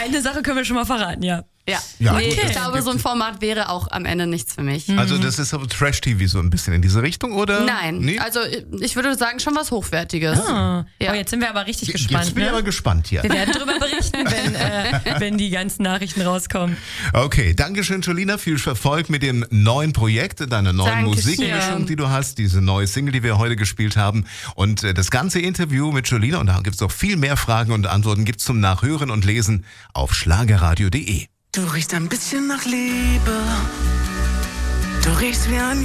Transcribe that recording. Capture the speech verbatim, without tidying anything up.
eine Sache können wir schon mal verraten, ja. Ja, Ja, nee, gut, ich das glaube, gibt- so ein Format wäre auch am Ende nichts für mich. Also das ist aber Trash-T V so ein bisschen in diese Richtung, oder? Nein, Nee? also ich würde sagen, schon was Hochwertiges. Ah. Ja. Oh, jetzt sind wir aber richtig gespannt. Jetzt bin ich Ne? aber gespannt hier. Wir werden darüber berichten, wenn, äh, wenn die ganzen Nachrichten rauskommen. Okay, Dankeschön, Jolina. Viel Erfolg mit dem neuen Projekt, deiner neuen Dankeschön. Musikmischung, die du hast, diese neue Single, die wir heute gespielt haben. Und äh, das ganze Interview mit Jolina, und da gibt es noch viel mehr Fragen und Antworten, gibt's zum Nachhören und Lesen auf schlagerradio punkt de. Du riechst ein bisschen nach Liebe. Du riechst wie ein